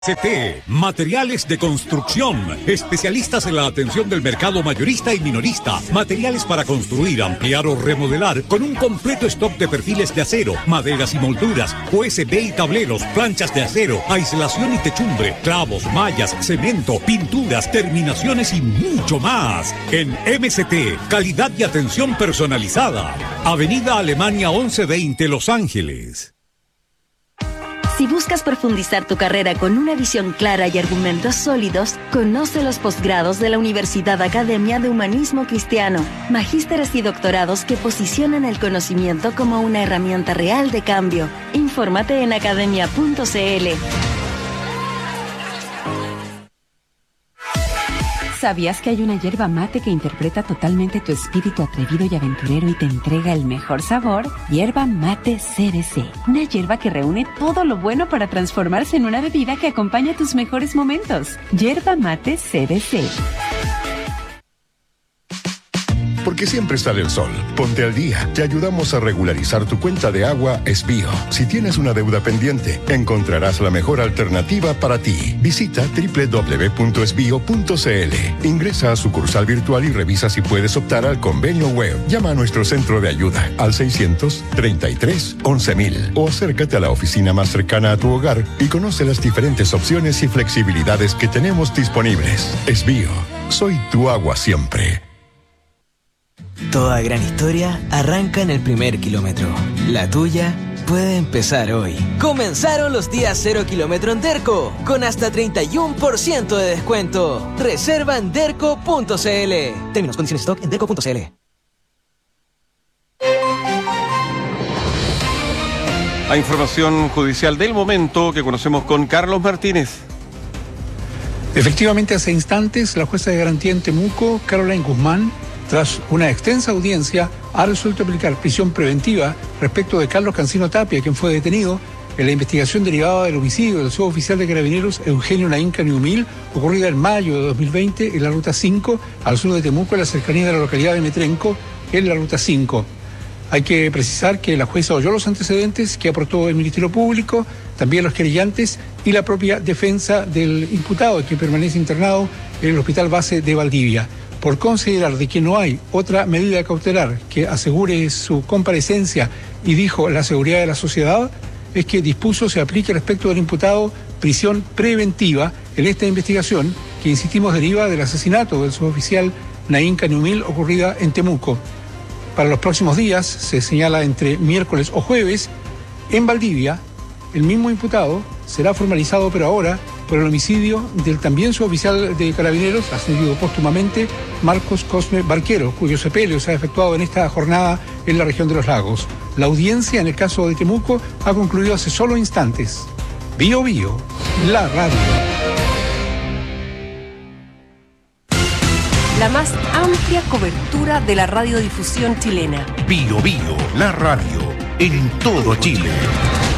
CT, materiales de construcción, especialistas en la atención del mercado mayorista y minorista, materiales para construir, ampliar o remodelar, con un completo stock de perfiles de acero, maderas y molduras, USB y tableros, planchas de acero, aislación y techumbre, clavos, mallas, cemento, pinturas, terminaciones y mucho más. En MCT, calidad y atención personalizada. Avenida Alemania 1120, Los Ángeles. Si buscas profundizar tu carrera con una visión clara y argumentos sólidos, conoce los posgrados de la Universidad Academia de Humanismo Cristiano, magísteres y doctorados que posicionan el conocimiento como una herramienta real de cambio. Infórmate en academia.cl. ¿Sabías que hay una yerba mate que interpreta totalmente tu espíritu atrevido y aventurero y te entrega el mejor sabor? Yerba Mate CBC. Una yerba que reúne todo lo bueno para transformarse en una bebida que acompaña tus mejores momentos. Yerba Mate CBC. Porque siempre sale el sol. Ponte al día. Te ayudamos a regularizar tu cuenta de agua Esbío. Si tienes una deuda pendiente, encontrarás la mejor alternativa para ti. Visita www.esbio.cl. Ingresa a sucursal virtual y revisa si puedes optar al convenio web. Llama a nuestro centro de ayuda al 633-11,000 o acércate a la oficina más cercana a tu hogar y conoce las diferentes opciones y flexibilidades que tenemos disponibles. Esbío. Soy tu agua siempre. Toda gran historia arranca en el primer kilómetro. La tuya puede empezar hoy. Comenzaron los días 0 kilómetro en Derco, con hasta 31% de descuento. Reserva en derco.cl. Términos, condiciones, stock en derco.cl. La información judicial del momento que conocemos con Carlos Martínez. Efectivamente, hace instantes, la jueza de garantía en Temuco, Caroline Guzmán, tras una extensa audiencia, ha resuelto aplicar prisión preventiva respecto de Carlos Cancino Tapia, quien fue detenido en la investigación derivada del homicidio del suboficial de Carabineros Eugenio Naín Caniumil, ocurrida en mayo de 2020 en la Ruta 5, al sur de Temuco, en la cercanía de la localidad de Metrenco, en la Ruta 5. Hay que precisar que la jueza oyó los antecedentes que aportó el Ministerio Público, también los querellantes y la propia defensa del imputado, que permanece internado en el Hospital Base de Valdivia. Por considerar de que no hay otra medida cautelar que asegure su comparecencia y dijo la seguridad de la sociedad, es que dispuso se aplique respecto del imputado prisión preventiva en esta investigación que, insistimos, deriva del asesinato del suboficial Naín Caniumil ocurrida en Temuco. Para los próximos días, se señala entre miércoles o jueves, en Valdivia, el mismo imputado será formalizado, pero ahora, por el homicidio del también suboficial de Carabineros, ascendido póstumamente, Marcos Cosme Barquero, cuyo sepelio se ha efectuado en esta jornada en la región de Los Lagos. La audiencia en el caso de Temuco ha concluido hace solo instantes. Bío Bío, la radio. La más amplia cobertura de la radiodifusión chilena. Bío Bío, la radio, en todo Chile.